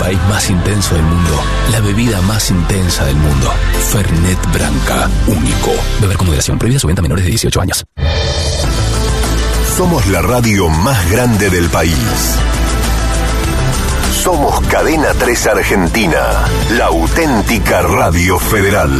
país más intenso del mundo, la bebida más intensa del mundo. Fernet Branca, único. Beber con moderación. Prohibida su venta a menores de 18 años. Somos la radio más grande del país. Somos Cadena 3 Argentina, la auténtica radio federal.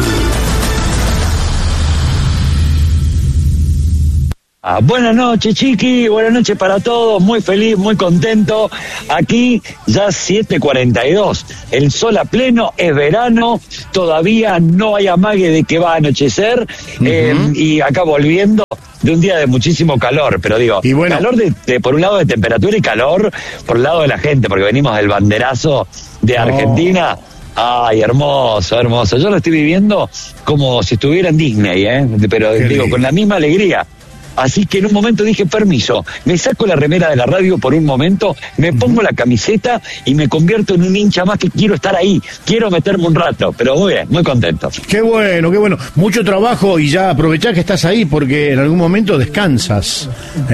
Buenas noches, Chiqui, buenas noches para todos, muy feliz, muy contento. Aquí ya 7:42, el sol a pleno, es verano, todavía no hay amague de que va a anochecer, y acá volviendo de un día de muchísimo calor, pero digo, y bueno, calor de por un lado de temperatura y calor por el lado de la gente, porque venimos del banderazo de Argentina. Ay, hermoso, hermoso. Yo lo estoy viviendo como si estuviera en Disney, pero digo, con la misma alegría. Así que en un momento dije, permiso, me saco la remera de la radio por un momento, me pongo la camiseta y me convierto en un hincha más que quiero estar ahí, quiero meterme un rato, pero muy bien, muy contento. Qué bueno, qué bueno. Mucho trabajo y ya aprovechá que estás ahí porque en algún momento descansas.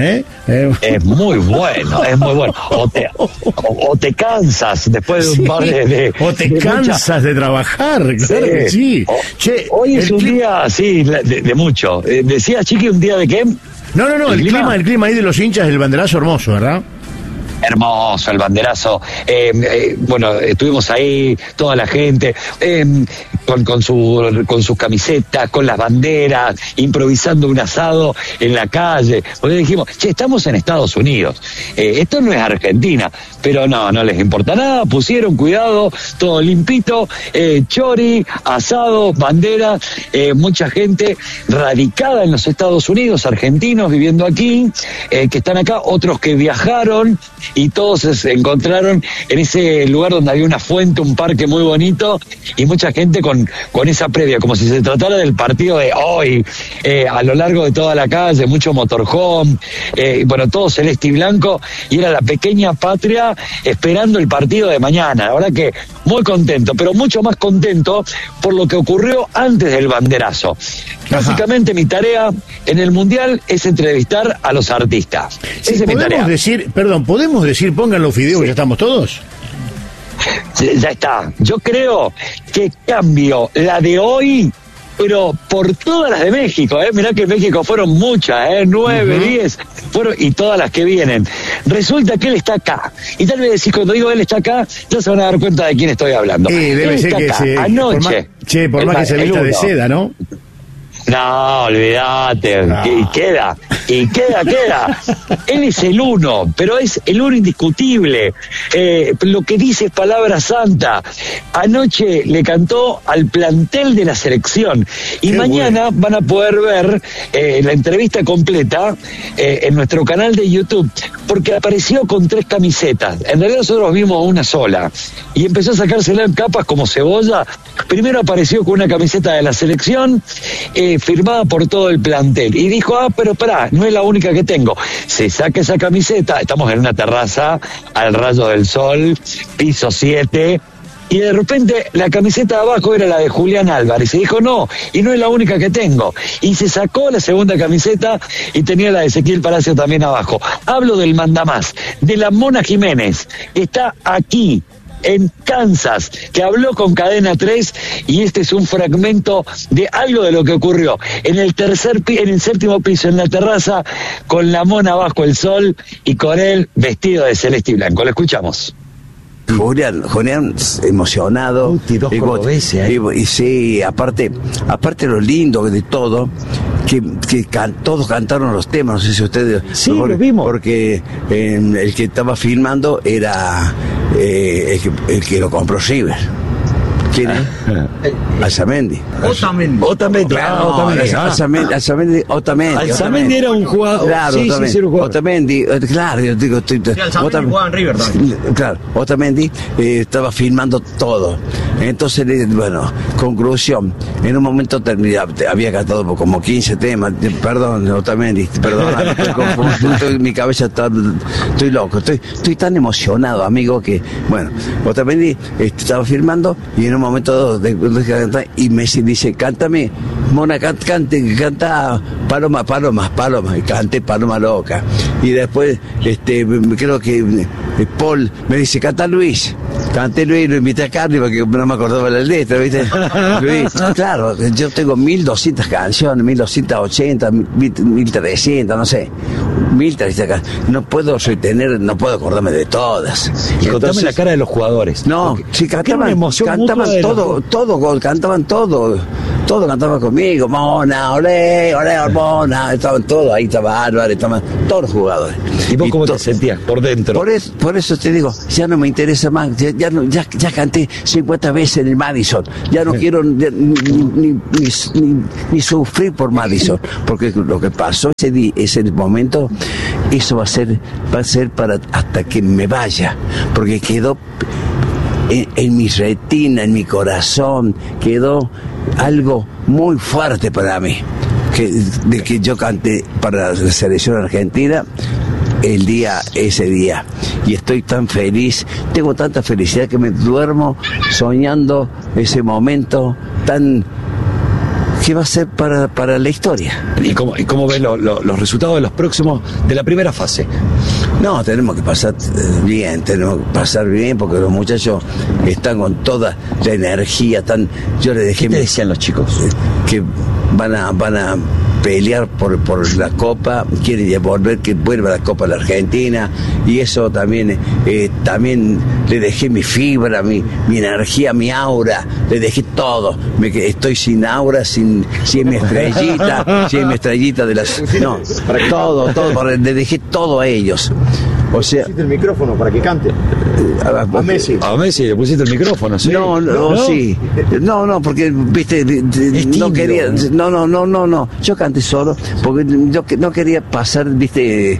Es muy bueno, es muy bueno. O te cansas después de un par de o te cansas de trabajar, claro que sí. Hoy es un día, sí, de mucho. Decía Chiqui, ¿un día de qué? No, el clima ahí de los hinchas del banderazo hermoso, ¿verdad? Hermoso el banderazo. Bueno, estuvimos ahí, toda la gente, con sus camisetas, con las banderas, improvisando un asado en la calle. Porque dijimos, estamos en Estados Unidos. Esto no es Argentina, pero no les importa nada. Pusieron cuidado, todo limpito, chori, asado, bandera, mucha gente radicada en los Estados Unidos, argentinos viviendo aquí, que están acá, otros que viajaron, y todos se encontraron en ese lugar donde había una fuente, un parque muy bonito, y mucha gente con esa previa, como si se tratara del partido de hoy, a lo largo de toda la calle, mucho motorhome, bueno, todo celeste y blanco, y era la pequeña patria esperando el partido de mañana. La verdad que muy contento, pero mucho más contento por lo que ocurrió antes del banderazo. Básicamente mi tarea en el Mundial es entrevistar a los artistas. Sí, esa es mi tarea. ¿Podemos decir, pongan los videos, ya estamos todos? Ya está. Yo creo que cambio la de hoy, pero por todas las de México, mirá que en México fueron muchas, 9, 10, fueron, y todas las que vienen. Resulta que él está acá, y tal vez decís, cuando digo él está acá, ya se van a dar cuenta de quién estoy hablando. Debe él ser está que acá, anoche. Por más que se vista de seda, ¿no? No, olvídate, y queda. Él es el uno, pero es el uno indiscutible. Lo que dice es palabra santa. Anoche le cantó al plantel de la selección. Y mañana van a poder ver la entrevista completa en nuestro canal de YouTube, porque apareció con 3 camisetas. En realidad nosotros vimos una sola. Y empezó a sacársela en capas como cebolla. Primero apareció con una camiseta de la selección, firmada por todo el plantel, y dijo, pero pará, no es la única que tengo. Se saca esa camiseta, estamos en una terraza al rayo del sol, piso 7, y de repente la camiseta de abajo era la de Julián Álvarez, y dijo, no es la única que tengo, y se sacó la segunda camiseta y tenía la de Ezequiel Palacio también abajo. Hablo del mandamás, de la Mona Jiménez, está aquí en Kansas, que habló con Cadena 3, y este es un fragmento de algo de lo que ocurrió en el séptimo piso, en la terraza, con la Mona bajo el sol y con él vestido de celeste y blanco. Lo escuchamos. Julián emocionado, y sí, aparte lo lindo de todo, que todos cantaron los temas, no sé si ustedes lo vimos, porque el que estaba filmando era el que lo compró River. ¿Quién es? Alzamendi. Otamendi. Alzamendi era un jugador. Claro, sí, era un jugador. Otamendi, claro, yo digo, Alzamendi jugaba en River también. Claro, Otamendi estaba filmando todo. Entonces, bueno, conclusión, en un momento había cantado como 15 temas. Perdón, Otamendi, perdona, mi cabeza estoy loco, estoy tan emocionado, amigo, que, bueno, Otamendi estaba filmando, y en un momento y me dice, cántame, Mona, canta Paloma, y canté Paloma Loca. Y después creo que Paul me dice, canta Luis, Canté Luis, lo invité a Carly porque no me acordaba la letra, ¿viste? Luis, claro, yo tengo 1200 canciones, 1280, 1300, no sé. 1300 canciones. No puedo retener, no puedo acordarme de todas. Y contame la cara de los jugadores. No, sí, cantaban todo cantaban conmigo, Mona, olé, Mona, estaban todos, ahí estaba Álvaro, estaban todos los jugadores. ¿Y vos cómo te sentías por dentro? Por eso te digo, ya no me interesa más, ya canté 50 veces en el Madison, ya no quiero ni sufrir por Madison, porque lo que pasó ese momento, eso va a ser para hasta que me vaya, porque quedó en mi retina, en mi corazón, quedó algo muy fuerte para mí, de que yo canté para la selección argentina ese día, y estoy tan feliz, tengo tanta felicidad que me duermo soñando ese momento tan que va a ser para la historia. ¿Y cómo ves los resultados de los próximos, de la primera fase? No, tenemos que pasar bien, porque los muchachos están con toda la energía, yo les dejé... ¿Qué te decían los chicos? Que van a pelear por la Copa, quieren volver, que vuelva la Copa a la Argentina, y eso también le dejé mi fibra, mi energía, mi aura, le dejé todo. Estoy sin aura, sin mi estrellita, de las... No, todo, le dejé todo a ellos. O sea, pusiste el micrófono para que cante. A Messi. A Messi le pusiste el micrófono, ¿sí? No, sí. No, porque, viste, no quería. No. Yo canté solo porque yo no quería pasar, viste,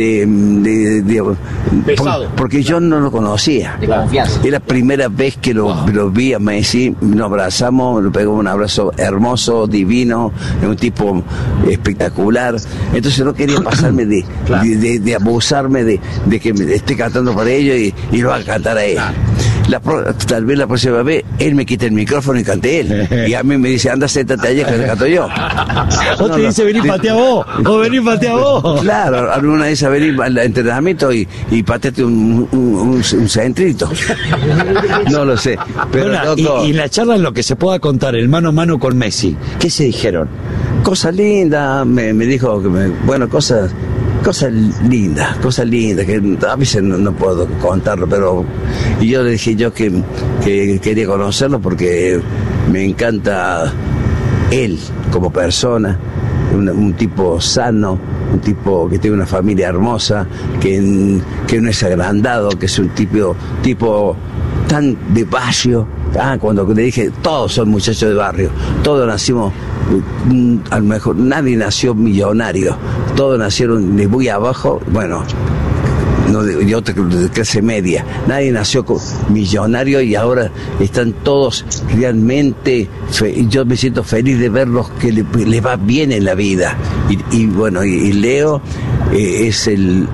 pesado. Porque yo no lo conocía. De confianza. Es la primera vez que lo vi a Messi, nos abrazamos, le pegó un abrazo hermoso, divino, un tipo espectacular. Entonces no quería pasarme de abusarme de que me esté cantando para ellos y lo haga cantar a él. Tal vez la próxima vez él me quita el micrófono y cante él, y a mí me dice, anda, séntate allá que le canto yo. Te dice, vení, patea vos, o vení, patea vos. Claro, alguna vez a venir al entrenamiento y pateate un centrito. No lo sé, pero y en la charla, en lo que se pueda contar, el mano a mano con Messi, ¿qué se dijeron? Cosas lindas, me dijo cosas lindas, que a veces no puedo contarlo, pero... Y yo le dije que quería conocerlo porque me encanta él como persona, un tipo sano, un tipo que tiene una familia hermosa, que no es agrandado, que es un tipo tan de barrio. Cuando le dije, todos son muchachos de barrio, todos nacimos, a lo mejor nadie nació millonario, todos nacieron de muy abajo, bueno, no de otra clase media, nadie nació millonario, y ahora están todos realmente, yo me siento feliz de verlos que les va bien en la vida, y bueno, y Leo es el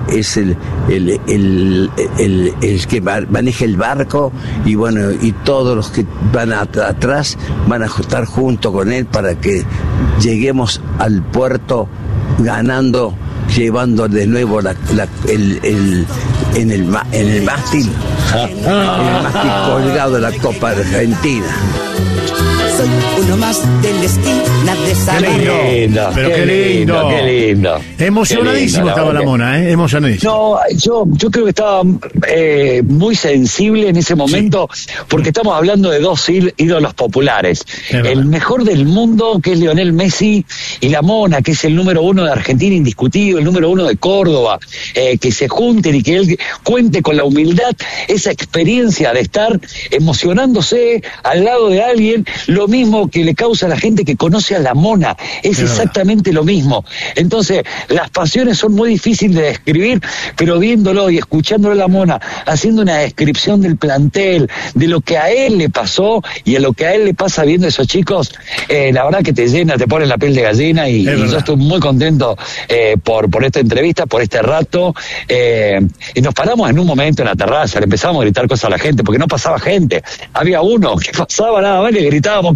que maneja el barco, y bueno, y todos los que van atrás van a estar junto con él para que lleguemos al puerto ganando, llevando de nuevo en el mástil colgado de la Copa Argentina. Soy uno más de la esquina de San Qué lindo. Emocionadísimo estaba la Mona, emocionadísimo. No, yo creo que estaba muy sensible en ese momento, porque estamos hablando de dos ídolos populares. El mejor del mundo, que es Lionel Messi, y la Mona, que es el número 1 de Argentina indiscutido, el número 1 de Córdoba, que se junten y que él cuente con la humildad, esa experiencia de estar emocionándose al lado de alguien, lo mismo que le causa a la gente que conoce a la Mona, es exactamente lo mismo. Entonces, las pasiones son muy difíciles de describir, pero viéndolo y escuchándolo a la Mona, haciendo una descripción del plantel, de lo que a él le pasó y a lo que a él le pasa viendo a esos chicos, la verdad que te llena, te pone la piel de gallina, y yo estoy muy contento por esta entrevista, por este rato, y nos paramos en un momento en la terraza, le empezamos a gritar cosas a la gente, porque no pasaba gente, había uno que pasaba nada más, le gritábamos cosas,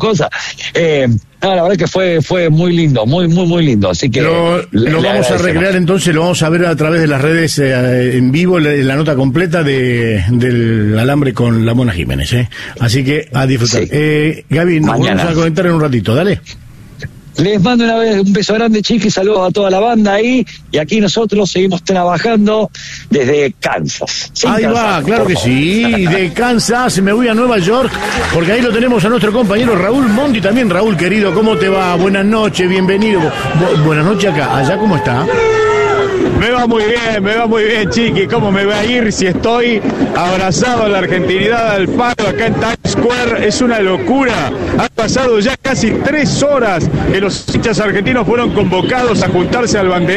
No, la verdad que fue muy lindo, muy lindo. Así que lo vamos a recrear entonces, lo vamos a ver a través de las redes en vivo, la nota completa del alambre con la Mona Jiménez. Así que a disfrutar. Sí. Gaby, nos Mañana vamos a conectar en un ratito, dale. Les mando una vez un beso grande, chiquis, saludos a toda la banda ahí, y aquí nosotros seguimos trabajando desde Kansas. Ahí va, claro que sí, de Kansas me voy a Nueva York, porque ahí lo tenemos a nuestro compañero Raúl Monti también. Raúl, querido, ¿cómo te va? Buenas noches, bienvenido. Buenas noches acá, allá ¿cómo está? Me va muy bien, chiqui. ¿Cómo me va a ir si estoy abrazado a la argentinidad al palo acá en Times Square? Es una locura. Han pasado ya casi 3 horas que los hinchas argentinos fueron convocados a juntarse al banderín.